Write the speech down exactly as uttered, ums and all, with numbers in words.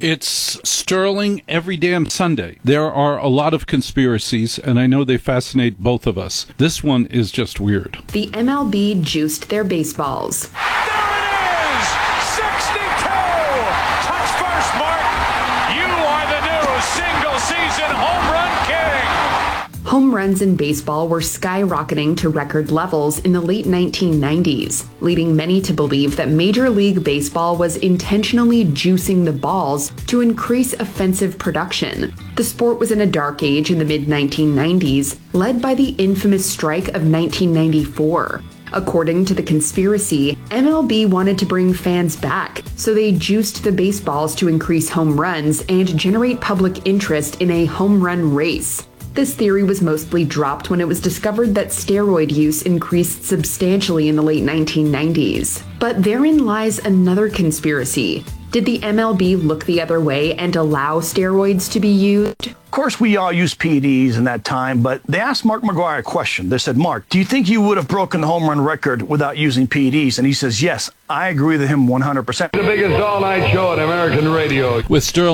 It's Sterling every damn Sunday. There are a lot of conspiracies, and I know they fascinate both of us. This one is just weird. The M L B juiced their baseballs. Home runs in baseball were skyrocketing to record levels in the late nineteen nineties, leading many to believe that Major League Baseball was intentionally juicing the balls to increase offensive production. The sport was in a dark age in the mid nineteen nineties, led by the infamous strike of nineteen ninety-four. According to the conspiracy, M L B wanted to bring fans back, so they juiced the baseballs to increase home runs and generate public interest in a home run race. This theory was mostly dropped when it was discovered that steroid use increased substantially in the late nineteen nineties. But therein lies another conspiracy. Did the M L B look the other way and allow steroids to be used? Of course, we all used P E Ds in that time, but they asked Mark McGwire a question. They said, Mark, do you think you would have broken the home run record without using P E Ds? And he says, yes, I agree with him one hundred percent. The biggest all-night show on American radio. With Sterling